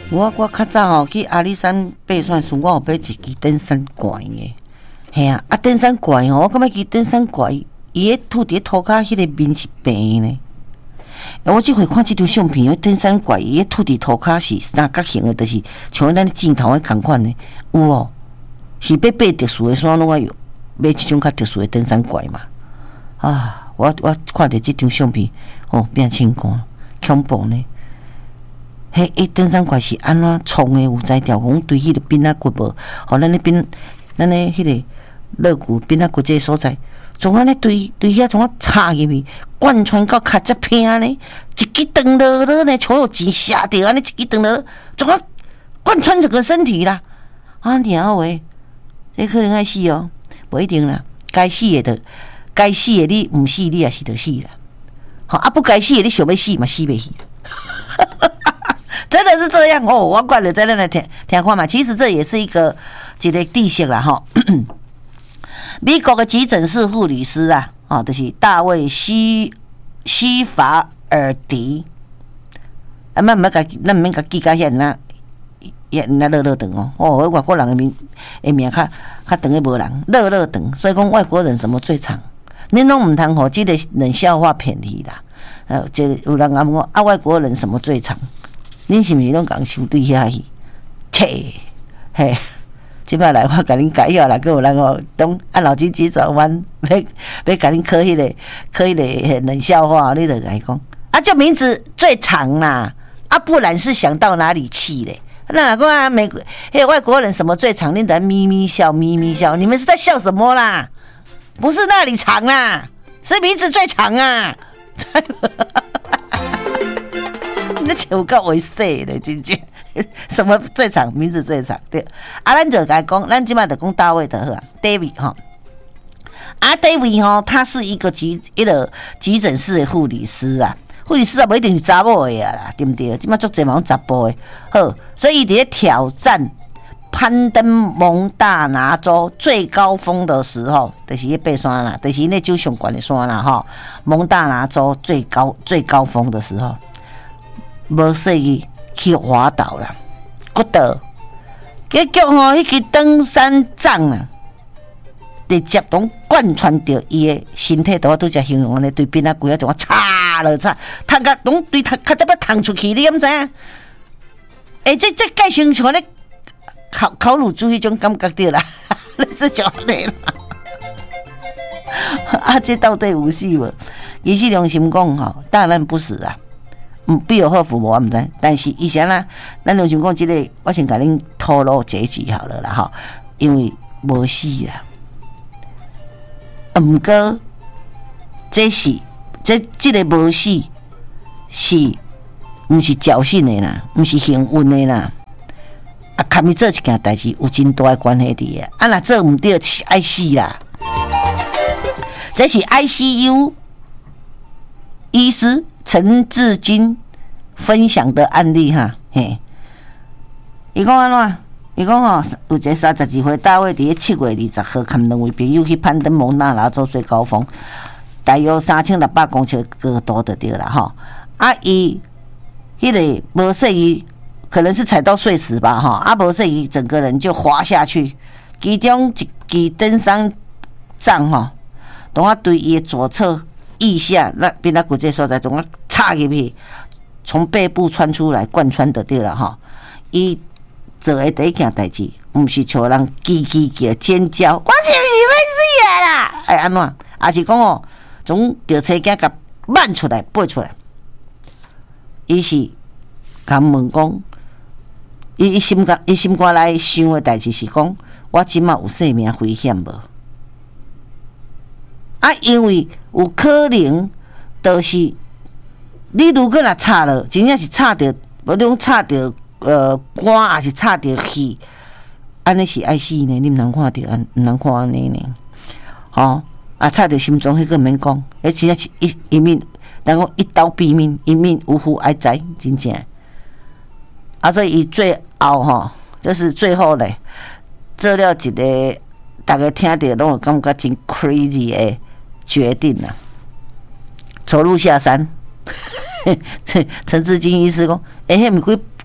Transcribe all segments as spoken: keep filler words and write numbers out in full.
我我较早吼去阿里山爬山时，我有买一支登山拐的，嘿啊，啊登山拐吼，我感觉支登山拐伊个吐伫涂骹迄个面是平呢。我即回看即张相片，登山拐伊个吐伫涂骹是三角形的，就是像咱镜头的同款的，有哦，是要爬特殊的山拢爱用，买即种较特殊的登山拐嘛。啊，我我看着即张相片，哦，变清光，恐怖呢。迄一登山拐是安怎创的？有才调讲对迄个边仔骨无，吼，咱咧边，咱咧迄个肋骨边仔骨这个所在，从安尼对对遐从啊插入去，贯穿到脚趾片呢，一记断落落呢，像有钱下着安尼一记断落，从啊贯穿整个身体啦。啊，然后诶，这可能爱死哦，无一定啦，该死的的，该死的你毋死，你也是得死啦。好啊，不该死的你想要死嘛，死袂死。真的是这样哦，我怪了在那来听听看嘛。其实这也是一个一个地形啦哈。美国的急诊室护理师啊，哦，就是大卫西西法尔迪。啊，咱毋免甲咱毋免甲记甲遐那遐那乐乐长哦。哦，外国人的名的名较较长的无人，乐乐长。所以讲外国人什么最长？恁拢毋通互即个冷笑话骗去啦。呃，这有人讲我啊，外国人什么最长？恁是毋是拢共收对遐去？切，嘿，即摆来我甲恁解晓啦，佮有人哦，当按脑筋急转弯，要要甲恁考迄个考迄个冷笑话，你著来讲啊，这名字最长啦，啊，不然是想到哪里去嘞？那讲啊，美国嘿外国人什么最长？恁在咪咪笑咪咪笑，你们是在笑什么啦？不是那里长啦，是名字最长啊！那就够为细的，真正什么最长，名字最长对。啊，咱就该讲，咱即摆就讲大卫的好啊 ，David 哈。啊 ，David 哈，他是一个急一个急诊室的护理师啊，护理师啊，不一定是查某的啊啦，对不对？即摆足侪嘛，查甫的。好，所以伫咧挑战攀登蒙大拿州最高峰的时候，就是咧爬山啦，就是咧九上悬的山啦，哈。蒙大拿州最高最高峰的时候。无说伊去滑倒啦，骨倒，结果吼，迄支登山杖啊，直接拢贯穿着伊的身体，都我拄则形容安尼，对边仔规啊，就我插落插，头壳拢对头壳都要弹出去，你敢知影？诶，这这介像像咧烤烤乳猪迄种感觉对啦，类似就安尼啦。啊，这到底有死无？其实良心讲吼，当然不死啊。嗯，必有后福无我毋知，但是以前啦，咱良心讲即个，我先甲恁透露结局好了啦吼，因为无死啦。毋过，这是这即个无死，是毋是侥幸的啦，毋是幸运的啦。啊，堪伊做一件代志，有真大的关系伫啊。啊，若做毋对，是爱死啦。这是 I C U 医师。陈志军分享的案例哈，嘿，伊讲安怎？伊讲吼，有一个三十二岁大卫，伫咧七月二十号，含两位朋友去攀登蒙大拿州最高峰，大约三千六百公尺高度就对了哈。啊，伊迄个无说伊可能是踩到碎石吧哈，啊无说伊整个人就滑下去，其中一支登山杖哈，当啊对伊的左侧。腋下那边那骨这所在，总啊插入去，从背部穿出来，贯穿就对了哈。伊做的第一件代志，毋是像人叽叽叫尖叫，我是毋是要死啊啦？哎安怎？也是讲哦，从吊车架甲挽出来，爬出来。伊是甲问讲，伊伊心肝伊心肝内想的代志是讲，我即马有生命危险无？啊，因为有可能，就是你如果若插了，真正是插着，无种插着呃肝，还是插着气，安尼是爱死呢？你毋通看着，毋通看安尼呢？吼、哦，啊，插着心脏迄个免讲，迄真正是一一命，人讲一刀毙命，一命呜呼哀哉，真正。啊，所以伊最后吼，就是最后咧，做了一个大家听着拢有感觉真 crazy 的。决定了，走路下山。陈志金医师讲：“哎、欸，迄毋几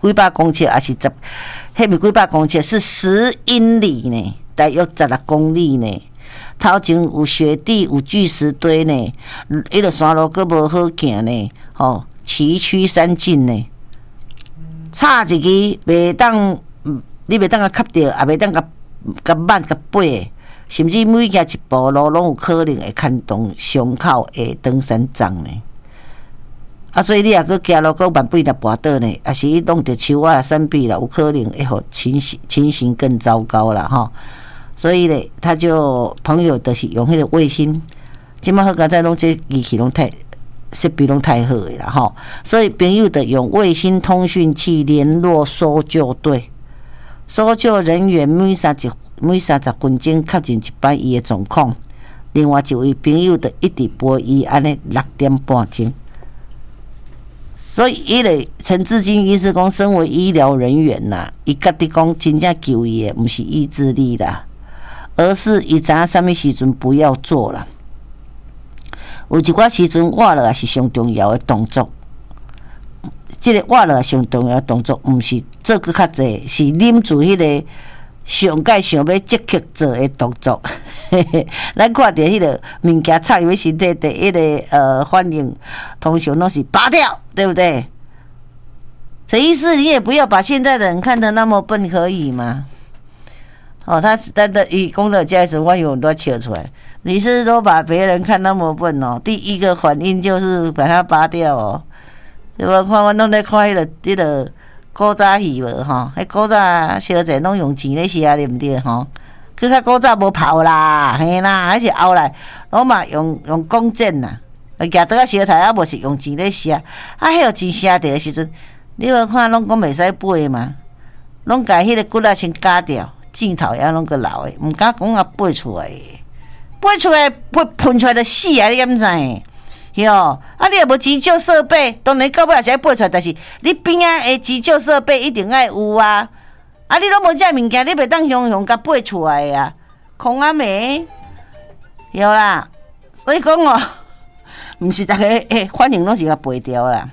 几百公尺，还是十，迄咪几百公尺是十英里呢，大约十六公里呢。头前有雪地，有巨石堆呢，迄个山路阁无好行呢，吼，崎岖山径呢，差一支袂当，你袂当甲磕着，也袂当甲甲慢甲爬，甚至每行一步路拢有可能会牵动伤口的登山杖呢。啊，所以你若阁行路阁万不得跋倒呢，也是伊弄着树啊、山壁啦，有可能会互情形情形更糟糕啦，吼。所以咧，他就朋友就是用迄个卫星，即摆好佳在拢这仪器拢太设备拢太好诶啦吼。所以朋友的用卫星通讯器联络搜救队，搜救人员每三十每三十分钟确认一摆伊诶状况。另外一位朋友的一直陪伊安尼六点半钟。所以，伊个陈志金医师讲，身为医疗人员呐，伊家己讲真正救伊诶，毋是意志力啦。而是伊知影啥物时阵不要做了。有一寡时阵，活落也是上重要的动作。即、这个活落上重要的动作，毋是做搁较济，是啉住迄个上届想要积极做的动作。咱看着迄个物件插入身体，第一个呃反应，通常拢是拔掉，对不对？陈医师，你也不要把现在的人看得那么笨，可以吗？哦，他但的以公的家时，我有很多笑出来。你是说把别人看那么笨哦？第一个反应就是把它拔掉哦。对吧？看我拢在看迄个迄个古早戏无吼，迄古早小姐拢用钱咧写对毋对吼？佮较古早无泡啦，嘿啦，还是后来拢嘛用用弓箭啦，举倒啊小台啊，无是用钱咧写。啊，迄个钱写着的时阵，你有看拢讲袂使背嘛？拢甲迄个骨仔先割掉。镜头也拢个留诶，毋敢讲啊背出来，背出来会喷出来就死啊！你敢知？哟，啊你若无急救设备，当然到尾也是爱背出来，但是你边仔诶急救设备一定爱有啊！啊你拢无遮物件，你袂当雄雄甲背出来啊！空啊没有啦，所以讲哦，毋是逐个诶反应拢是甲背掉啦。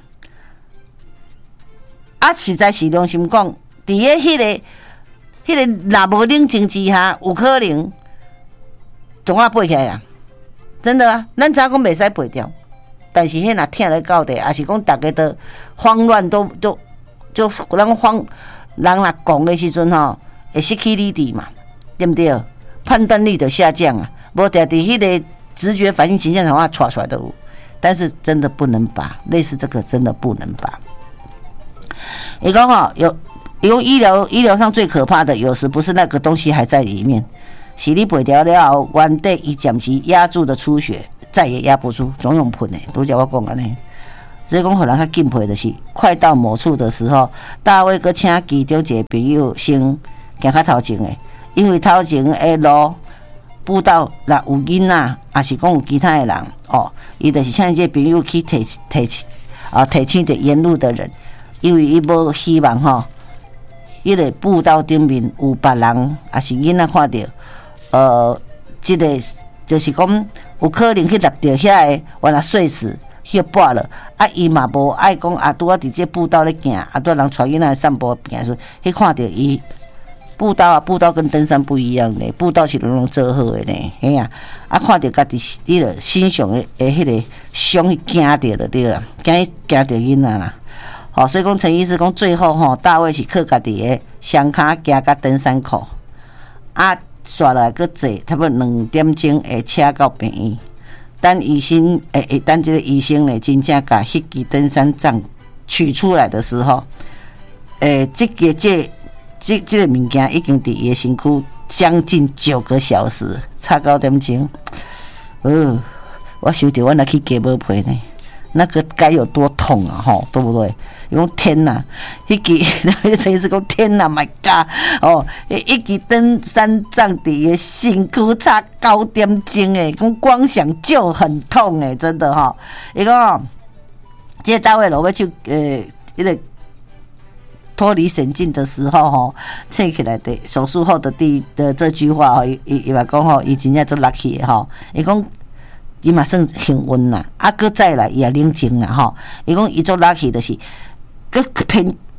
啊，实在是良心讲，伫诶迄个。迄个若无冷静之下，有可能总啊背起来啦，真的啊！咱早讲袂使背掉，但是迄若听咧到地，也是讲大家都慌乱，都都就人慌，人若讲的时阵吼，会失去理智嘛，对不对？判断力就下降啊，无定伫迄个直觉反应形象的话，传出来都有，但是真的不能拔，类似这个真的不能拔。伊讲吼有。用医疗医疗上最可怕的，有时不是那个东西还在里面，是你背掉了后，原底伊暂时压住的出血，再也压不住，总用喷的。拄则我讲安尼，所以讲互人较敬佩的是，快到某处的时候，大卫阁请其中一个朋友先行较头前的，因为头前的路步道若有囡仔，也是讲有其他的人哦，伊就是请这个朋友去提提啊提醒着沿路的人，因为伊无希望吼。迄个步道顶面有别人，也是囡仔看到，呃，即、这个就是讲有可能去立着遐个原来碎石去拔了，啊，伊嘛无爱讲啊，拄啊伫这步道咧行，啊，拄人带囡仔散步行时，去看到伊步道啊，步道跟登山不一样呢，步道是拢拢做好的呢，嘿啊，啊，看到家己迄个心上的诶迄个伤去惊着就对啦，惊惊着囡仔啦。哦，所以讲陈医师讲最后吼，大卫是靠家己的双脚行到登山口，啊，刷来个坐差不多两点钟会车到病院。等医生诶诶，等这个医生呢，真正把迄支登山杖取出来的时候，诶，这个这这这个物件已经伫伊的身躯将近九个小时，差九点钟。呃，我想着我若去加无赔呢。那个该有多痛啊！吼，对不对？讲天哪，迄支陈医师讲天哪 ，My God！ 哦，一支登山杖伫个身躯差九点钟诶，讲光想就很痛诶，真的哈。伊讲，这个大卫罗要去呃，一个脱离险境的时候吼，切起来的手术后的第的这句话吼，伊伊嘛讲吼，伊真正做 lucky 吼，伊讲。伊嘛算幸运啦，啊，搁再来伊也冷静啦吼。伊讲伊做 lucky 就是，搁偏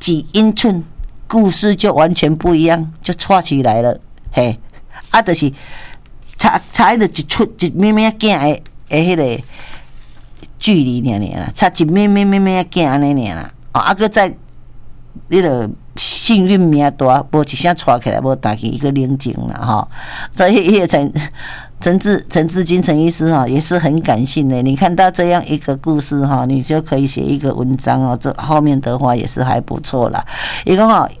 几英寸，故事就完全不一样，就串起来了。嘿，啊，就是差差的一寸一咪咪镜的的迄个距离尔尔啦，差一咪咪咪咪镜安尼尔啦。哦，啊，搁再迄个幸运命大，无一声串起来，无打起一个冷静啦哈。所以叶陈陈志陈志金陈医师哈也是很感性的。你看到这样一个故事哈，你就可以写一个文章哦。这后面的话也是还不错啦。伊讲哈。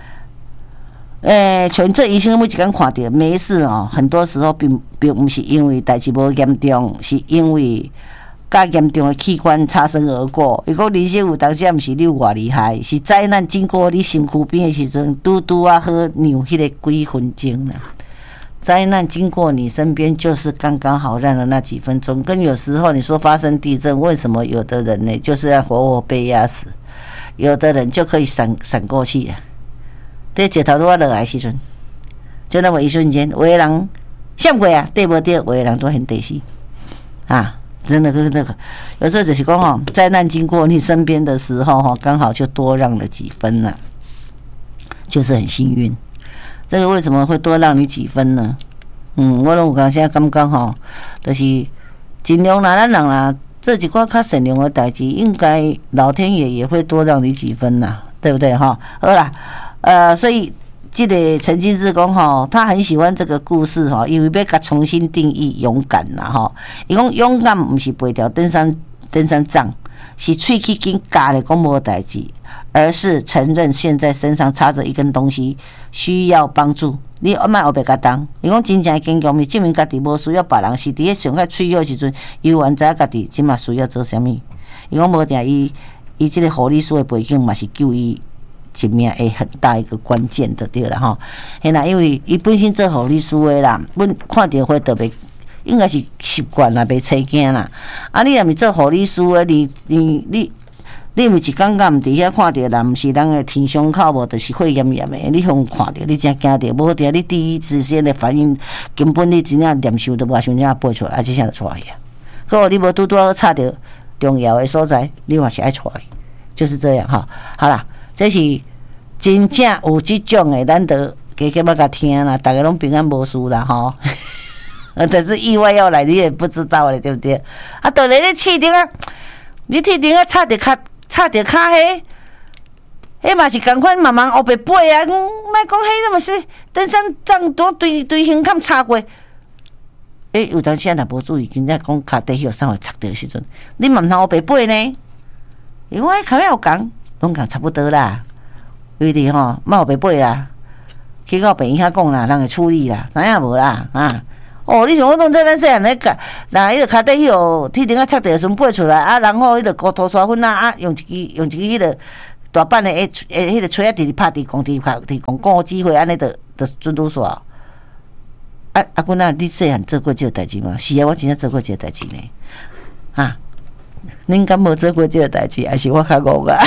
诶，像这医生每一天看到没事哦，很多时候并并不是因为代志无严重，是因为较严重的器官擦身而过。伊讲人生有当时毋是你有偌厉害，是灾难经过你身躯边的时阵，拄拄啊好扭迄个几分钟啦。灾难经过你身边，就是刚刚好让了那几分钟。跟有时候你说发生地震，为什么有的人呢，就是要活活被压死，有的人就可以闪闪过去啊。在石头拄啊落来的时阵，就那么一瞬间，有的人闪过啊，对不对？有的人都很得死啊，真的是这个。有时候就是讲吼，灾难经过你身边的时候哈，刚好就多让了几分了，就是很幸运。这个为什么会多让你几分呢？嗯，我拢有感现在感觉吼，就是尽量啦，咱人啦，这几寡较善良的代志，应该老天爷也会多让你几分啦，对不对哈？好啦。呃，所以这个陈金志讲吼，他很喜欢这个故事吼，因为要甲重新定义勇敢啦吼。伊讲勇敢不是背条登山登山杖，是喙齿紧夹咧讲无代志，而是承认现在身上插着一根东西，需要帮助。你莫后白甲当，伊讲真正坚强，是证明家己无需要别人，是伫咧上较脆弱时阵，伊完知影家己即嘛需要做啥物。伊讲无定伊伊即个护理师的背景嘛是救伊。一命诶，很大一个关键的对啦吼，嘿啦，因为伊本身做护理师诶啦，阮看到会特别应该是习惯啦，袂车惊啦。啊，你若是做护理师诶，你你你你毋是感觉毋伫遐看到啦，毋是人诶天伤口无，就是血炎炎诶，你向看到，你真惊着，无定你第一时间诶反应，根本你真正连想都无想怎背出来，啊，即下就出来呀。可你无拄拄好插着重要诶所在，你嘛是爱出来，就是这样哈。好啦。这是真正有这种的，咱得加加要甲听啦，大家拢平安无事啦吼。但是意外要来，你也不知道嘞，对不对？啊，到咧你铁顶啊，你铁顶啊，插着脚，插着脚迄，迄嘛是共款慢慢后白爬啊。莫讲迄什么是登山杖都对对胸坎插过。诶、欸，有当时若无注意，真正讲脚底迄啥会插着时阵，你嘛毋通后白爬呢？因为脚尾有讲。拢共差不多啦，为伫吼，莫后白爬啦，去到病院遐讲啦，人会处理啦，知影无啦啊？哦，你像我当初咱细汉咧教，那迄个脚底迄个铁钉啊插地顺爬出来啊，然后迄个骨头刷粉啊啊，用一支用一支迄个大板的诶诶，迄个锤啊，直直拍伫工地拍伫讲讲机会，安尼着着准拄煞。啊啊，阮啊，你细汉做过这个代志吗？是啊，我真正做过这个代志呢。啊，恁敢无做过这个代志？还是我较戆啊？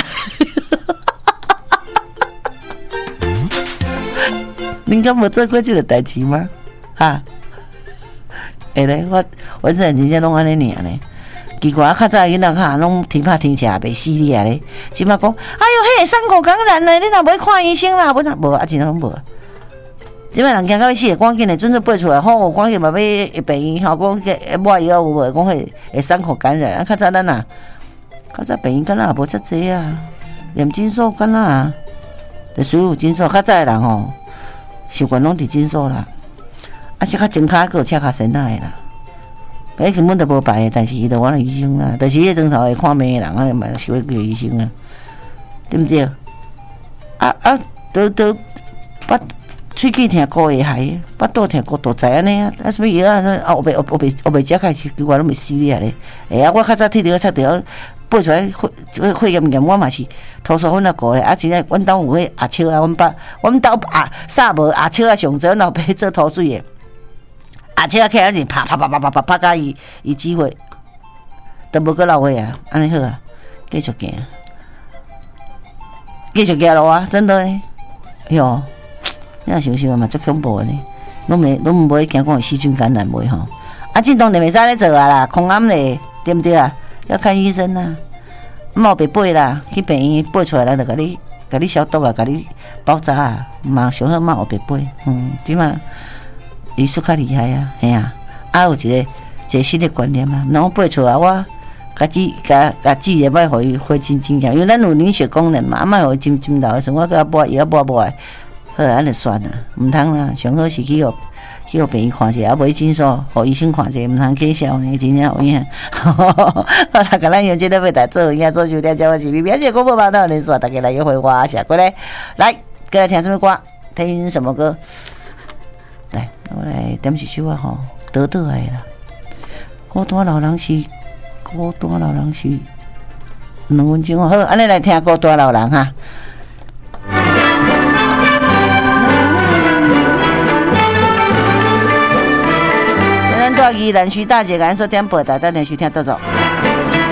恁敢无做过这个代志吗？哈？会咧，我我这人真正拢安尼尔呢。奇怪，较早囡仔较拢天拍天下袂死你啊咧。即摆讲，哎哟，迄个伤口感染咧，你若要看医生啦，无无啊，真正拢无。即摆人惊到要死，赶紧的准准爬出来，好，赶紧嘛要病院吼，讲个抹药有无？讲迄会伤口感染啊，较早咱啊，较早病院敢若也无遮济啊，验诊所敢若啊，就属有诊所，较早的人吼，习惯拢伫诊所啦，啊是较前骹个车较先仔的啦，迄根本就无排的，但是伊就揾医生啦，就是迄钟头会看病的人，啊嘛是会叫医生啊，对毋对？啊啊，都都把。喙齿疼骨会害，巴肚疼骨肚知安尼啊！啊，什么药啊？啊，后背后后背后背食开始，奇怪拢袂死你啊咧！哎呀，我较早铁条插条爬出来，血血炎炎，我嘛是涂刷粉啊过咧。啊，真正阮兜有迄阿笑啊，阮爸，阮兜阿啥无阿笑啊，上侪后背做涂水诶。阿笑啊，起来就啪啪啪啪啪啪啪甲伊伊机会，都无搁老血啊！安尼好啊，继续行，继续行路啊！真的诶，哟。你想想嘛，足恐怖的呢，拢袂拢毋会惊讲细菌感染袂吼。啊，这当然袂使咧做啊啦，空暗咧，对毋对啊？要看医生啊，莫白爬啦，去病院爬出来咱就甲你甲你消毒啊，甲你包扎啊，嘛上好嘛学白背，嗯，即嘛医术较厉害啊，嘿啊，啊有一个一个新的观念啊，拢背出来我。家己家家己也莫互伊花真真强，因为咱有凝血功能嘛，啊莫互伊浸浸流的时候，我甲抹药抹抹的，好啦，安就算啦，毋通啦，上好是去互去互病院看者，啊无诊所，互医生看者，毋通计笑呢，真正有影。好啦，甲咱用即个要来做影做收听，叫我是咪咪，这广播报道连续，大家来约会我下过来，来，过来听什么歌？听什么歌？来，我来点一首啊吼，得得的啦，孤单老人是。孤单老人是两分钟好，安尼来听孤单老人哈。咱住宜兰区大姐，咱所点播台，咱连续听到走。